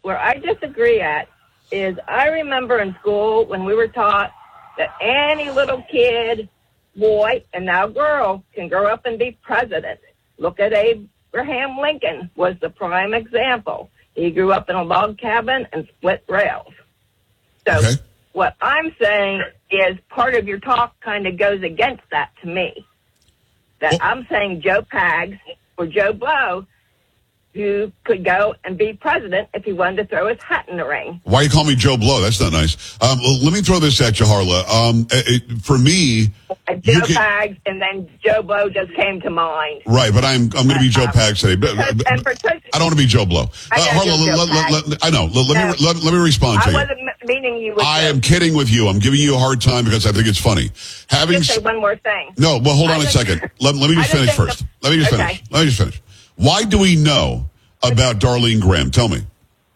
where I disagree at is I remember in school when we were taught that any little kid, boy, and now girl can grow up and be president. Look at Abraham Lincoln was the prime example. He grew up in a log cabin and split rails. So what I'm saying is part of your talk kind of goes against that to me. That I'm saying Joe Pags or Joe Blow, who could go and be president if he wanted to throw his hat in the ring. Why you call me Joe Blow? That's not nice. Let me throw this at you, Harla. For me, Joe Pags, and then Joe Blow just came to mind. Right, but I'm going to be Joe Pags today. But I don't want to be Joe Blow. Harla, I know. Let me respond to you. I wasn't meaning you. I am kidding with you. I'm giving you a hard time because I think it's funny. Just say one more thing. No, well, hold on a second. Let me just finish first. Let me just finish. Why do we know about Darlene Graham? Tell me.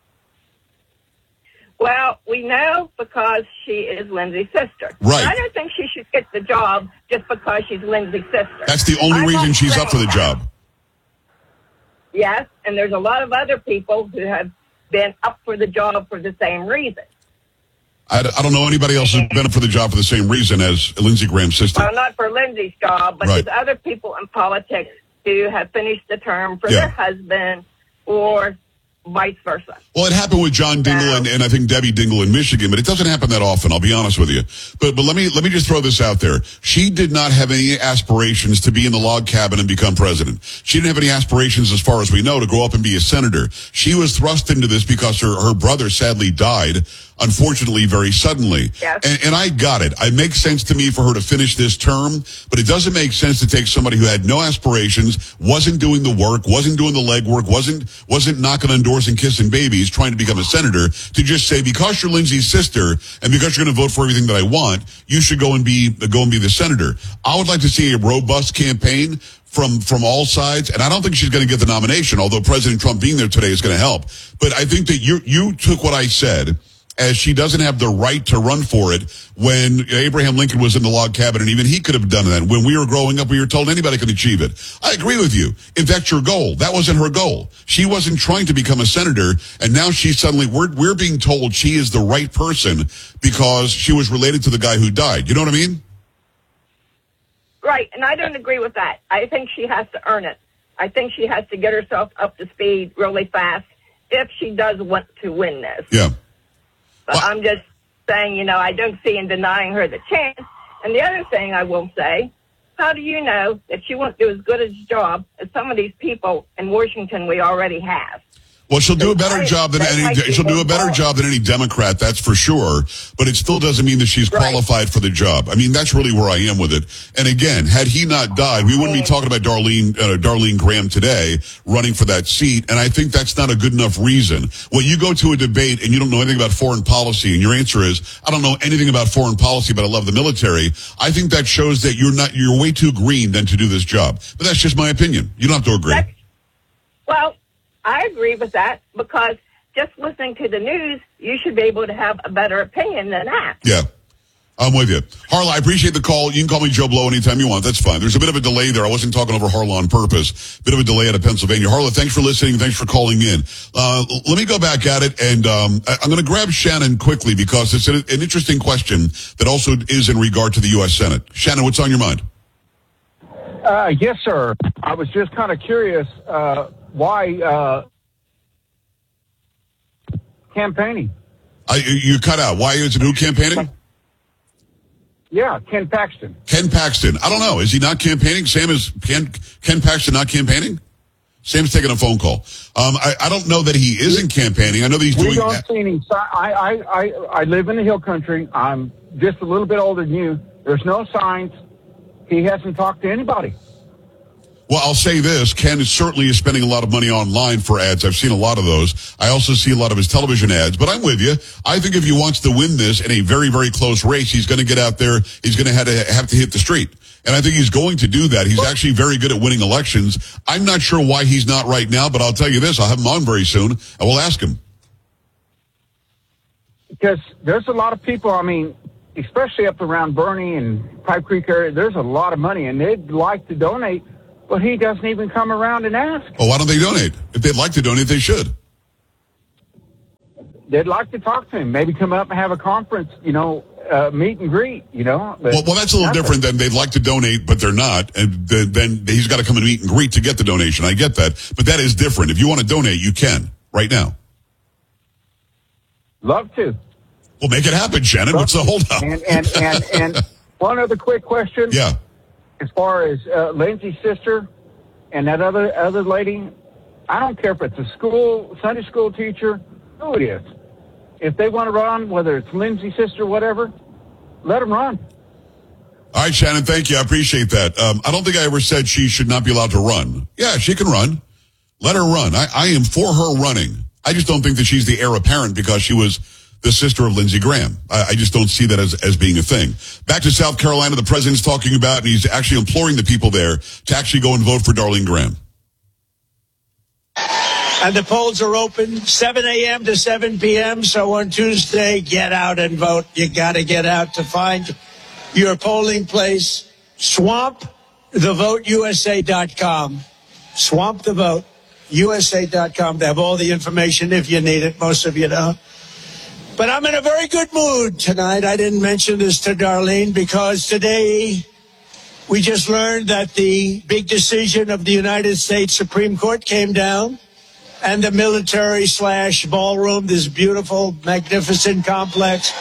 Well, we know because she is Lindsay's sister. Right. I don't think she should get the job just because she's Lindsay's sister. That's the only reason she's up for the job. Yes, and there's a lot of other people who have been up for the job for the same reason. I don't know anybody else who's been up for the job for the same reason as Lindsey Graham's sister. Well, not for Lindsay's job, but there's other people in politics who have finished the term for their husband or vice versa. Well, it happened with John Dingell and I think Debbie Dingell in Michigan, but it doesn't happen that often, I'll be honest with you. But let me just throw this out there. She did not have any aspirations to be in the log cabin and become president. She didn't have any aspirations, as far as we know, to grow up and be a senator. She was thrust into this because her brother sadly died, unfortunately, very suddenly. Yes. And I got it. It makes sense to me for her to finish this term, but it doesn't make sense to take somebody who had no aspirations, wasn't doing the work, wasn't doing the legwork, wasn't knocking on doors and kissing babies, trying to become a senator, to just say, because you're Lindsay's sister and because you're going to vote for everything that I want, you should go and be the senator. I would like to see a robust campaign from all sides, and I don't think she's going to get the nomination, although President Trump being there today is going to help. But I think that you took what I said as she doesn't have the right to run for it when Abraham Lincoln was in the log cabin, and even he could have done that. When we were growing up, we were told anybody can achieve it. I agree with you. If that's your goal, that wasn't her goal. She wasn't trying to become a senator, and now she's suddenly, we're being told she is the right person because she was related to the guy who died. You know what I mean? Right, and I don't agree with that. I think she has to earn it. I think she has to get herself up to speed really fast if she does want to win this. Yeah. But I'm just saying, I don't see in denying her the chance. And the other thing I will say, how do you know that she won't do as good a job as some of these people in Washington we already have? Well, she'll do a better job than any Democrat, that's for sure. But it still doesn't mean that she's qualified for the job. I mean, that's really where I am with it. And again, had he not died, we wouldn't be talking about Darlene Graham today running for that seat. And I think that's not a good enough reason. When you go to a debate and you don't know anything about foreign policy, and your answer is, I don't know anything about foreign policy, but I love the military, I think that shows that you're way too green then to do this job. But that's just my opinion. You don't have to agree. Well, I agree with that because just listening to the news, you should be able to have a better opinion than that. Yeah, I'm with you. Harla, I appreciate the call. You can call me Joe Blow anytime you want. That's fine. There's a bit of a delay there. I wasn't talking over Harla on purpose. Bit of a delay out of Pennsylvania. Harla, thanks for listening. Thanks for calling in. Let me go back at it, and I'm going to grab Shannon quickly because it's an interesting question that also is in regard to the U.S. Senate. Shannon, what's on your mind? Yes, sir. I was just kind of curious why campaigning. You cut out. Why is it who campaigning? Yeah, Ken Paxton. Ken Paxton. I don't know. Is he not campaigning? Ken Paxton not campaigning? Sam's taking a phone call. I don't know that he isn't campaigning. I know that he's doing. We don't see any. I live in the hill country. I'm just a little bit older than you. There's no signs. He hasn't talked to anybody. Well, I'll say this. Ken certainly is spending a lot of money online for ads. I've seen a lot of those. I also see a lot of his television ads. But I'm with you. I think if he wants to win this in a very, very close race, he's going to get out there. He's going to have to hit the street. And I think he's going to do that. He's actually very good at winning elections. I'm not sure why he's not right now, but I'll tell you this. I'll have him on very soon, and we'll ask him. Because there's a lot of people, especially up around Bernie and Pipe Creek area, there's a lot of money, and they'd like to donate. But he doesn't even come around and ask. Oh, why don't they donate? If they'd like to donate, they should. they'd like to talk to him, maybe come up and have a conference, meet and greet, But well, that's a little different than they'd like to donate, but they're not. And then he's got to come and meet and greet to get the donation. I get that. But that is different. If you want to donate, you can right now. Love to. Well, make it happen, Shannon. What's the holdup? And one other quick question. Yeah. As far as Lindsay's sister and that other lady, I don't care if it's a Sunday school teacher, who it is. If they want to run, whether it's Lindsay's sister or whatever, let them run. All right, Shannon, thank you. I appreciate that. I don't think I ever said she should not be allowed to run. Yeah, she can run. Let her run. I am for her running. I just don't think that she's the heir apparent because she was the sister of Lindsey Graham. I just don't see that as being a thing. Back to South Carolina, the president's talking about, and he's actually imploring the people there to actually go and vote for Darlene Graham. And the polls are open 7 a.m. to 7 p.m. So on Tuesday, get out and vote. You got to get out to find your polling place. SwampTheVoteUSA.com. SwampTheVoteUSA.com. They have all the information if you need it. Most of you don't. But I'm in a very good mood tonight. I didn't mention this to Darlene because today we just learned that the big decision of the United States Supreme Court came down. And the military/ballroom, this beautiful, magnificent complex,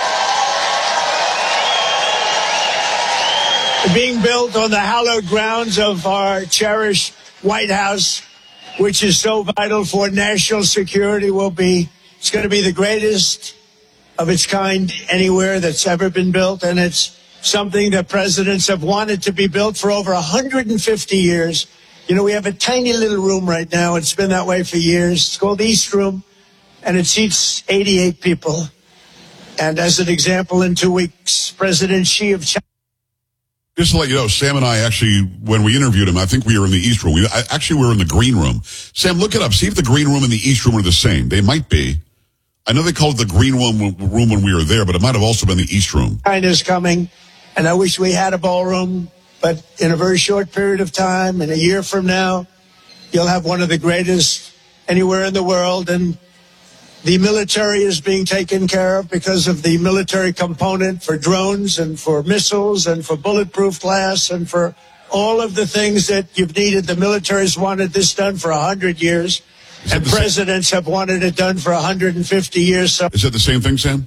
being built on the hallowed grounds of our cherished White House, which is so vital for national security, it's going to be the greatest of its kind anywhere that's ever been built. And it's something that presidents have wanted to be built for over 150 years. We have a tiny little room right now. It's been that way for years. It's called the East Room, and it seats 88 people. And as an example, in 2 weeks, President Xi of China. Just to let you know, Sam and I actually, when we interviewed him, I think we were in the East Room. We were in the Green Room. Sam, look it up. See if the Green Room and the East Room are the same. They might be. I know they called it the Green Room when we were there, but it might have also been the East Room. China's coming, and I wish we had a ballroom. But in a very short period of time, in a year from now, you'll have one of the greatest anywhere in the world. And the military is being taken care of because of the military component for drones and for missiles and for bulletproof glass and for all of the things that you've needed. The military's wanted this done for 100 years, and presidents have wanted it done for 150 years. So is that the same thing, Sam?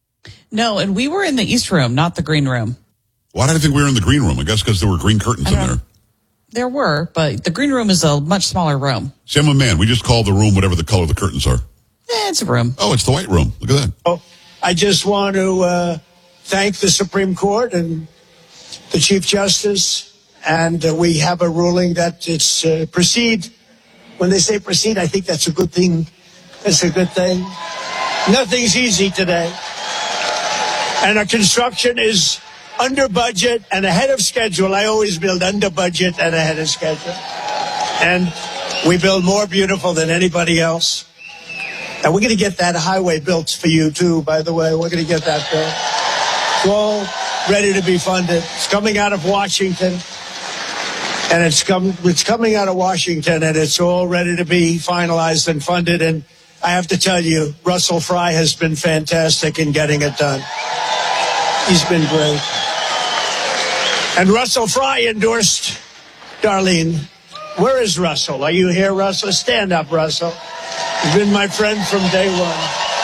No, and we were in the East Room, not the Green Room. Why did I think we were in the Green Room? I guess because there were green curtains in there. There were, but the Green Room is a much smaller room. Sam, man, we just call the room whatever the color of the curtains are. It's a room. Oh, it's the White Room. Look at that. Oh, I just want to thank the Supreme Court and the Chief Justice. And we have a ruling that it's proceed. When they say proceed, I think that's a good thing. That's a good thing. Nothing's easy today. And our construction is under budget and ahead of schedule. I always build under budget and ahead of schedule. And we build more beautiful than anybody else. And we're going to get that highway built for you, too, by the way. We're going to get that built. It's all ready to be funded. It's coming out of Washington. And it's coming out of Washington, and it's all ready to be finalized and funded. And I have to tell you, Russell Fry has been fantastic in getting it done. He's been great. And Russell Fry endorsed Darlene. Where is Russell? Are you here, Russell? Stand up, Russell. He's been my friend from day one.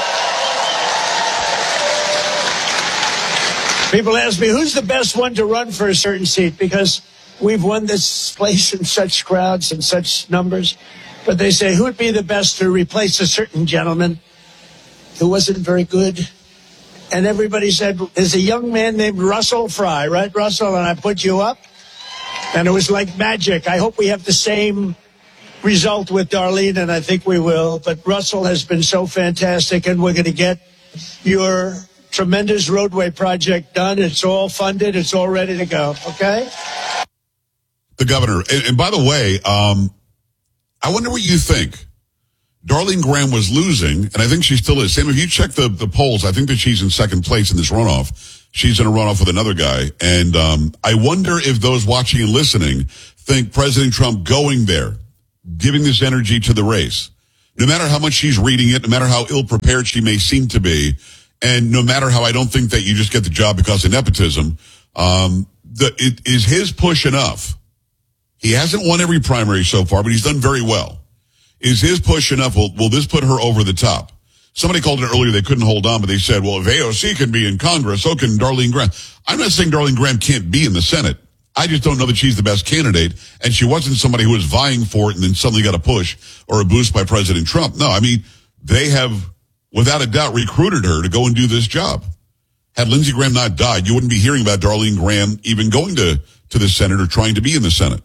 People ask me, who's the best one to run for a certain seat? Because we've won this place in such crowds and such numbers. But they say, who would be the best to replace a certain gentleman who wasn't very good? And everybody said, there's a young man named Russell Fry, right, Russell? And I put you up. And it was like magic. I hope we have the same result with Darlene, and I think we will. But Russell has been so fantastic, and we're going to get your tremendous roadway project done. It's all funded. It's all ready to go, okay? The governor. And by the way, I wonder what you think. Darlene Graham was losing, and I think she still is. Sam, if you check the polls, I think that she's in second place in this runoff. She's in a runoff with another guy. And I wonder if those watching and listening think President Trump going there, giving this energy to the race, No matter how much she's reading it, no matter how ill-prepared she may seem to be, and no matter how I don't think that you just get the job because of nepotism, is his push enough? He hasn't won every primary so far, but he's done very well. Is his push enough? Will this put her over the top? Somebody called it earlier, they couldn't hold on, but they said, well, if AOC can be in Congress, so can Darlene Graham. I'm not saying Darlene Graham can't be in the Senate. I just don't know that she's the best candidate, and she wasn't somebody who was vying for it and then suddenly got a push or a boost by President Trump. No, I mean, they have, without a doubt, recruited her to go and do this job. Had Lindsey Graham not died, you wouldn't be hearing about Darlene Graham even going to the Senate or trying to be in the Senate.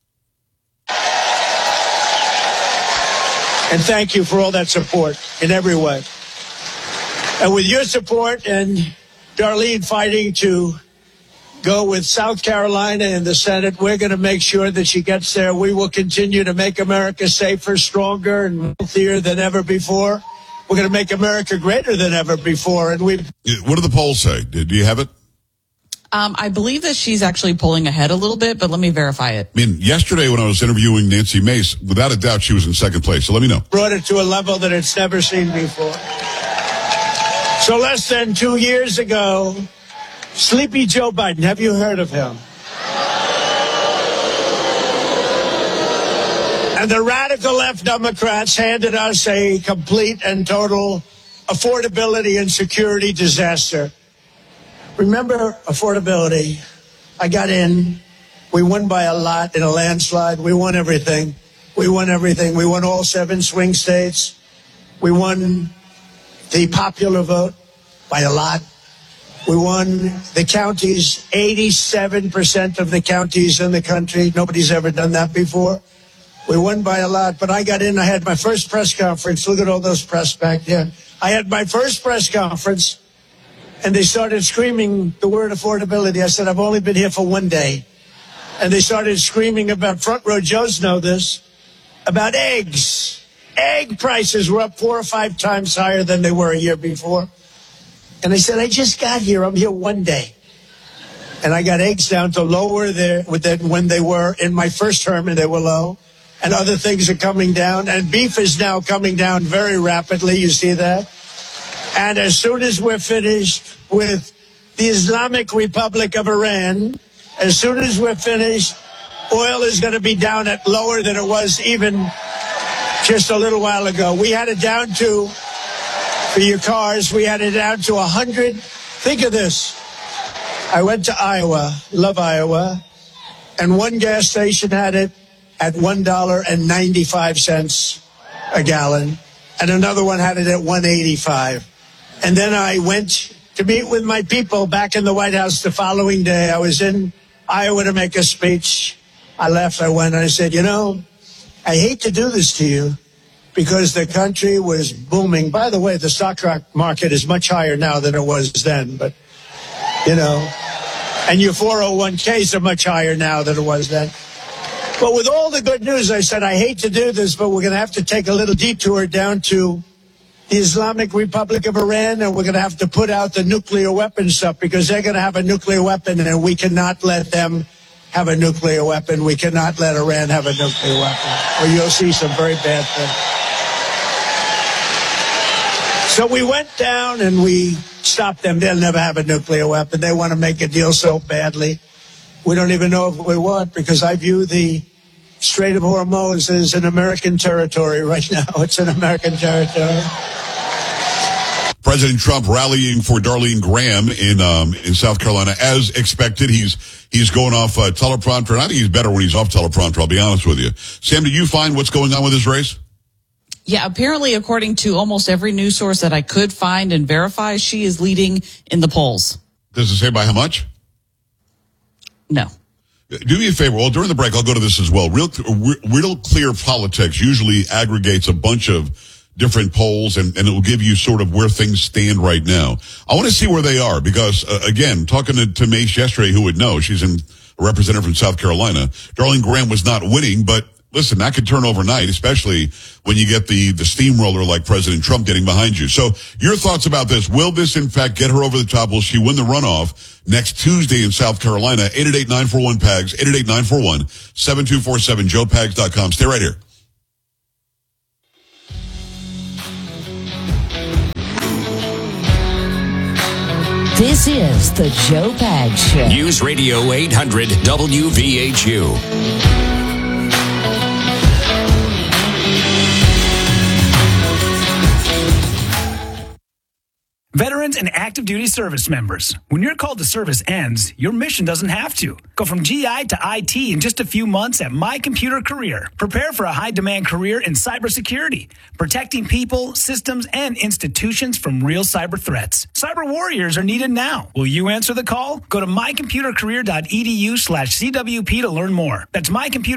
And thank you for all that support in every way. And with your support and Darlene fighting to go with South Carolina in the Senate, we're going to make sure that she gets there. We will continue to make America safer, stronger, and healthier than ever before. We're going to make America greater than ever before. And what do the polls say? Do you have it? I believe that she's actually pulling ahead a little bit, but let me verify it. I mean, yesterday when I was interviewing Nancy Mace, without a doubt, she was in second place. So let me know. Brought it to a level that it's never seen before. So less than 2 years ago, Sleepy Joe Biden, have you heard of him? And the radical left Democrats handed us a complete and total affordability and security disaster. Remember affordability? I got in. We won by a lot in a landslide. We won everything. We won everything. We won all 7 swing states. We won the popular vote by a lot. We won the counties, 87% of the counties in the country. Nobody's ever done that before. We won by a lot, but I got in. I had my first press conference. Look at all those press back there. I had my first press conference, and they started screaming the word affordability. I said, I've only been here for 1 day. And they started screaming about, front row Joes know this, about eggs. Egg prices were up 4 or 5 times higher than they were a year before. And I said, I just got here. I'm here 1 day. And I got eggs down to lower than when they were in my first term, and they were low. And other things are coming down. And beef is now coming down very rapidly. You see that? And as soon as we're finished with the Islamic Republic of Iran, as soon as we're finished, oil is going to be down at lower than it was even just a little while ago. We had it down to, for your cars, we had it down to 100. Think of this. I went to Iowa, love Iowa, and one gas station had it at $1.95 a gallon, and another one had it at $1.85. And then I went to meet with my people back in the White House the following day. I was in Iowa to make a speech. I left, I went, and I said, you know, I hate to do this to you because the country was booming. By the way, the stock market is much higher now than it was then, but, you know, and your 401ks are much higher now than it was then. But with all the good news, I said, I hate to do this, but we're going to have to take a little detour down to the Islamic Republic of Iran, and we're going to have to put out the nuclear weapon stuff because they're going to have a nuclear weapon, and we cannot let them have a nuclear weapon. We cannot let Iran have a nuclear weapon, or you'll see some very bad things. So we went down and we stopped them. They'll never have a nuclear weapon. They want to make a deal so badly. We don't even know if we want, because I view the Strait of Hormuz as an American territory right now. It's an American territory. President Trump rallying for Darlene Graham in South Carolina as expected. He's going off teleprompter, and I think he's better when he's off teleprompter, I'll be honest with you. Sam, did you find what's going on with this race? Yeah, apparently, according to almost every news source that I could find and verify, she is leading in the polls. Does it say by how much? No. Do me a favor. Well, during the break, I'll go to this as well. Real Clear Politics usually aggregates a bunch of different polls, and it will give you sort of where things stand right now. I want to see where they are because, again, talking to Mace yesterday, who would know, she's a representative from South Carolina. Darlene Graham was not winning, but listen, that could turn overnight, especially when you get the steamroller like President Trump getting behind you. So your thoughts about this. Will this, in fact, get her over the top? Will she win the runoff next Tuesday in South Carolina? 888-941-PAGS, 888-941-7247, joepags.com. Stay right here. This is the Joe Pags Show. News Radio 800 WVHU. Veterans and active duty service members, when your call to service ends, your mission doesn't have to. Go from GI to IT in just a few months at My Computer Career. Prepare for a high-demand career in cybersecurity, protecting people, systems, and institutions from real cyber threats. Cyber warriors are needed now. Will you answer the call? Go to mycomputercareer.edu/CWP to learn more. That's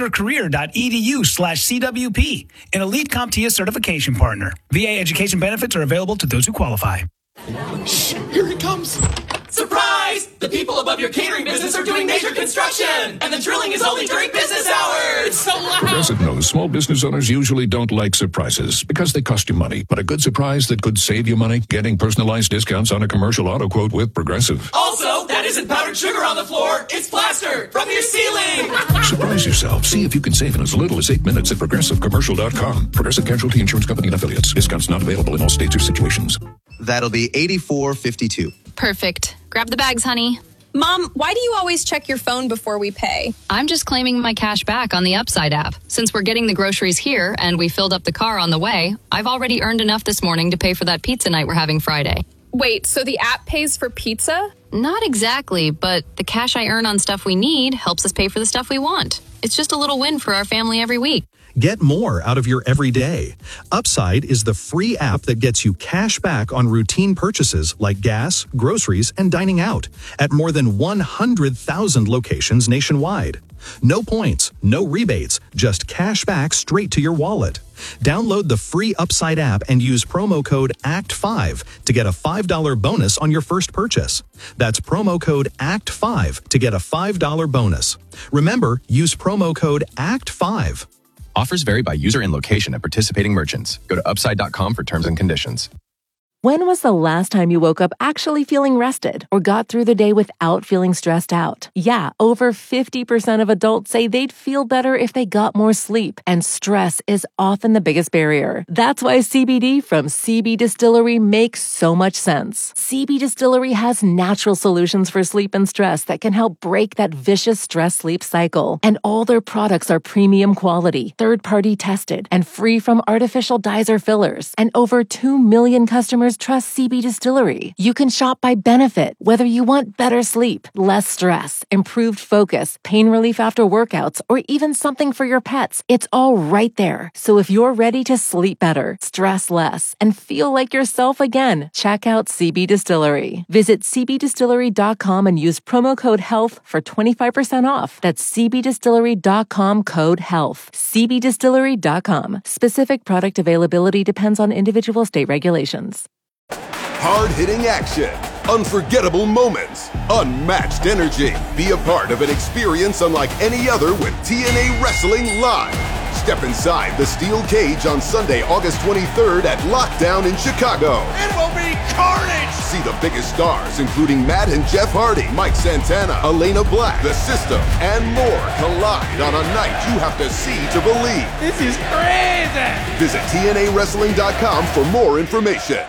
mycomputercareer.edu/CWP, an elite CompTIA certification partner. VA education benefits are available to those who qualify. Shh, here he comes. Surprise! The people above your catering business are doing major construction, and the drilling is only during business hours. It's so loud. Progressive knows small business owners usually don't like surprises because they cost you money. But a good surprise that could save you money? Getting personalized discounts on a commercial auto quote with Progressive. Also, that isn't powdered sugar on the floor. It's plaster from your ceiling. Surprise yourself. See if you can save in as little as 8 minutes at ProgressiveCommercial.com. Progressive Casualty Insurance Company and Affiliates. Discounts not available in all states or situations. That'll be $84.52. Perfect. Grab the bags, honey. Mom, why do you always check your phone before we pay? I'm just claiming my cash back on the Upside app. Since we're getting the groceries here and we filled up the car on the way, I've already earned enough this morning to pay for that pizza night we're having Friday. Wait, so the app pays for pizza? Not exactly, but the cash I earn on stuff we need helps us pay for the stuff we want. It's just a little win for our family every week. Get more out of your everyday. Upside is the free app that gets you cash back on routine purchases like gas, groceries, and dining out at more than 100,000 locations nationwide. No points, no rebates, just cash back straight to your wallet. Download the free Upside app and use promo code ACT5 to get a $5 bonus on your first purchase. That's promo code ACT5 to get a $5 bonus. Remember, use promo code ACT5. Offers vary by user and location at participating merchants. Go to upside.com for terms and conditions. When was the last time you woke up actually feeling rested or got through the day without feeling stressed out? Yeah, over 50% of adults say they'd feel better if they got more sleep, and stress is often the biggest barrier. That's why CBD from CB Distillery makes so much sense. CB Distillery has natural solutions for sleep and stress that can help break that vicious stress-sleep cycle. And all their products are premium quality, third-party tested, and free from artificial dyes or fillers. And over 2 million customers trust CB Distillery. You can shop by benefit, whether you want better sleep, less stress, improved focus, pain relief after workouts, or even something for your pets. It's all right there. So if you're ready to sleep better, stress less, and feel like yourself again, check out CB Distillery. Visit cbdistillery.com and use promo code HEALTH for 25% off. That's cbdistillery.com code HEALTH. cbdistillery.com. Specific product availability depends on individual state regulations. Hard-hitting action, unforgettable moments, unmatched energy. Be a part of an experience unlike any other with TNA Wrestling Live. Step inside the steel cage on Sunday, August 23rd at Lockdown in Chicago. It will be carnage! See the biggest stars, including Matt and Jeff Hardy, Mike Santana, Elena Black, The System, and more collide on a night you have to see to believe. This is crazy! Visit TNAWrestling.com for more information.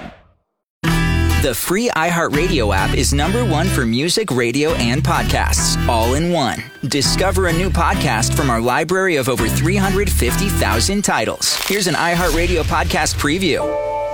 The free iHeartRadio app is #1 for music, radio, and podcasts, all in one. Discover a new podcast from our library of over 350,000 titles. Here's an iHeartRadio podcast preview.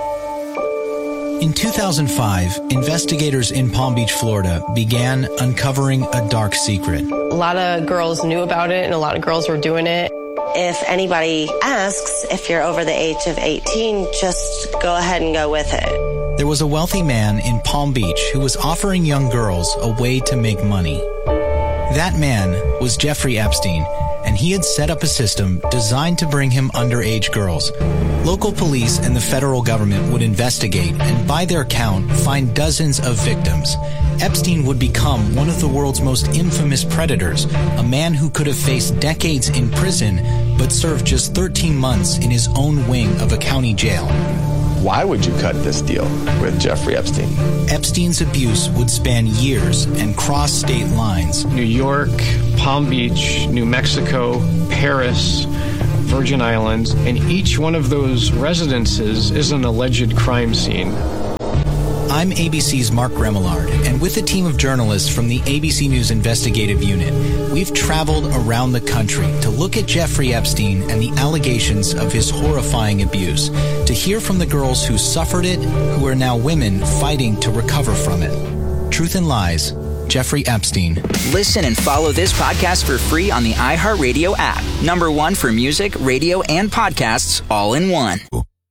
In 2005, investigators in Palm Beach, Florida, began uncovering a dark secret. A lot of girls knew about it, and a lot of girls were doing it. If anybody asks if you're over the age of 18, just go ahead and go with it. There was a wealthy man in Palm Beach who was offering young girls a way to make money. That man was Jeffrey Epstein, and he had set up a system designed to bring him underage girls. Local police and the federal government would investigate and, by their count, find dozens of victims. Epstein would become one of the world's most infamous predators, a man who could have faced decades in prison but served just 13 months in his own wing of a county jail. Why would you cut this deal with Jeffrey Epstein? Epstein's abuse would span years and cross state lines. New York, Palm Beach, New Mexico, Paris, Virgin Islands, and each one of those residences is an alleged crime scene. I'm ABC's Mark Remillard, and with a team of journalists from the ABC News Investigative Unit, we've traveled around the country to look at Jeffrey Epstein and the allegations of his horrifying abuse, to hear from the girls who suffered it, who are now women fighting to recover from it. Truth and Lies, Jeffrey Epstein. Listen and follow this podcast for free on the iHeartRadio app. #1 for music, radio, and podcasts all in one.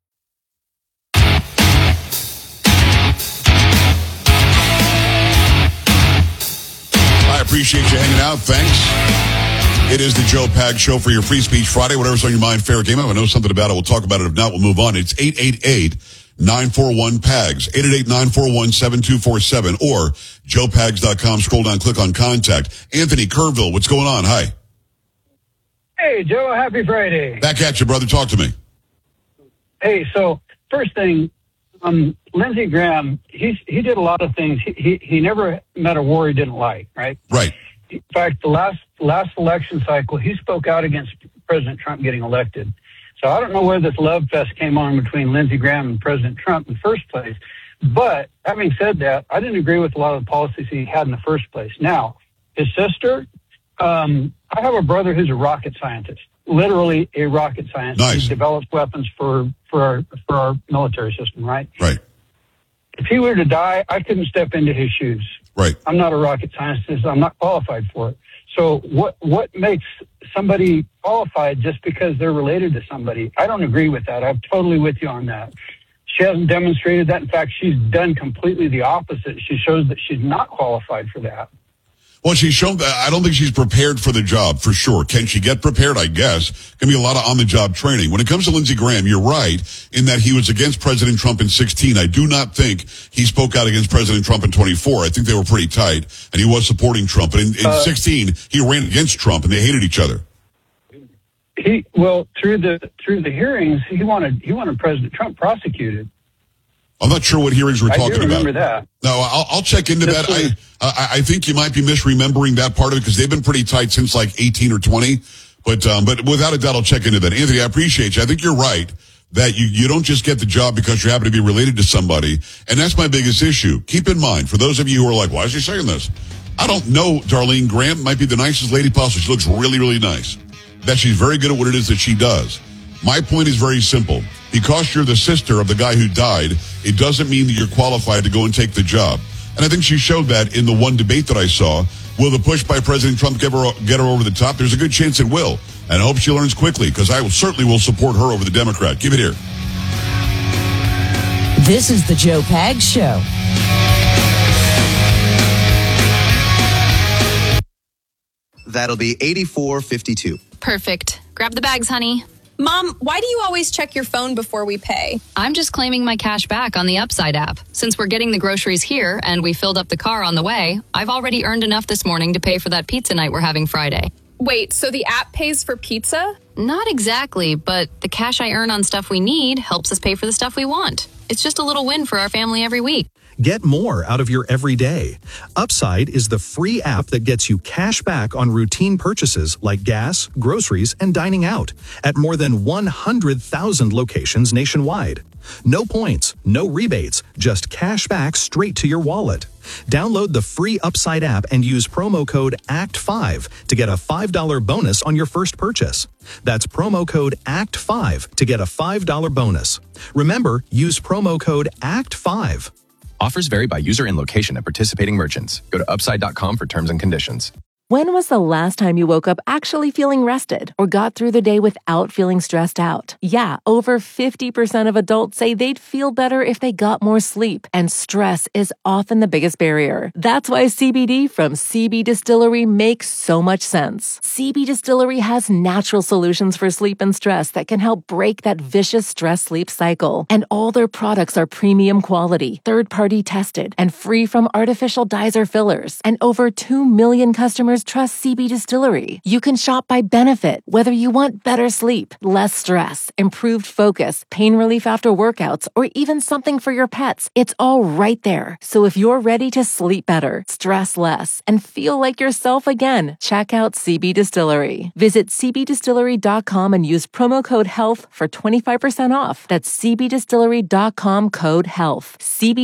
I appreciate you hanging out. Thanks. It is the Joe Pag Show for your Free Speech Friday. Whatever's on your mind, fair game. If I know something about it, we'll talk about it. If not, we'll move on. It's 888-941-PAGS, 888-941-7247, or joepags.com. Scroll down, click on contact. Anthony Kerrville, what's going on? Hi. Hey, Joe, happy Friday. Back at you, brother. Talk to me. Hey, so first thing, Lindsey Graham, he did a lot of things. He never met a war he didn't like, right? Right. In fact, the last election cycle, he spoke out against President Trump getting elected. So I don't know where this love fest came on between Lindsey Graham and President Trump in the first place. But having said that, I didn't agree with a lot of the policies he had in the first place. Now, his sister, I have a brother who's a rocket scientist, literally a rocket scientist. Nice. He develops weapons for our military system, right? Right. If he were to die, I couldn't step into his shoes. Right. I'm not a rocket scientist. I'm not qualified for it. So what makes somebody qualified just because they're related to somebody? I don't agree with that. I'm totally with you on that. She hasn't demonstrated that. In fact, she's done completely the opposite. She shows that she's not qualified for that. Well, she's shown that. I don't think she's prepared for the job, for sure. Can she get prepared? I guess. Can be a lot of on-the-job training. When it comes to Lindsey Graham, you're right in that he was against President Trump in 16. I do not think he spoke out against President Trump in 24. I think they were pretty tight, and he was supporting Trump. But in 16, he ran against Trump, and they hated each other. Through the hearings, he wanted President Trump prosecuted. I'm not sure what hearings we're talking about. I do remember that. No, I'll check into that. I think you might be misremembering that part of it because they've been pretty tight since like 18 or 20. But without a doubt, I'll check into that. Anthony, I appreciate you. I think you're right that you don't just get the job because you happen to be related to somebody. And that's my biggest issue. Keep in mind, for those of you who are like, why is he saying this? I don't know. Darlene Graham might be the nicest lady possible. She looks really, really nice. That she's very good at what it is that she does. My point is very simple. Because you're the sister of the guy who died, it doesn't mean that you're qualified to go and take the job. And I think she showed that in the one debate that I saw. Will the push by President Trump get her over the top? There's a good chance it will. And I hope she learns quickly, because I certainly will support her over the Democrat. Give it here. This is the Joe Pag Show. That'll be 84.52. Perfect. Grab the bags, honey. Mom, why do you always check your phone before we pay? I'm just claiming my cash back on the Upside app. Since we're getting the groceries here and we filled up the car on the way, I've already earned enough this morning to pay for that pizza night we're having Friday. Wait, so the app pays for pizza? Not exactly, but the cash I earn on stuff we need helps us pay for the stuff we want. It's just a little win for our family every week. Get more out of your everyday. Upside is the free app that gets you cash back on routine purchases like gas, groceries, and dining out at more than 100,000 locations nationwide. No points, no rebates, just cash back straight to your wallet. Download the free Upside app and use promo code ACT5 to get a $5 bonus on your first purchase. That's promo code ACT5 to get a $5 bonus. Remember, use promo code ACT5. Offers vary by user and location at participating merchants. Go to upside.com for terms and conditions. When was the last time you woke up actually feeling rested or got through the day without feeling stressed out? Yeah, over 50% of adults say they'd feel better if they got more sleep, and stress is often the biggest barrier. That's why CBD from CB Distillery makes so much sense. CB Distillery has natural solutions for sleep and stress that can help break that vicious stress-sleep cycle. And all their products are premium quality, third-party tested, and free from artificial dyes or fillers. And over 2 million customers trust CB Distillery. You can shop by benefit, whether you want better sleep, less stress, improved focus, pain relief after workouts, or even something for your pets. It's all right there. So if you're ready to sleep better, stress less, and feel like yourself again, check out CB Distillery. Visit cbdistillery.com and use promo code HEALTH for 25% off. That's cbdistillery.com code HEALTH. CB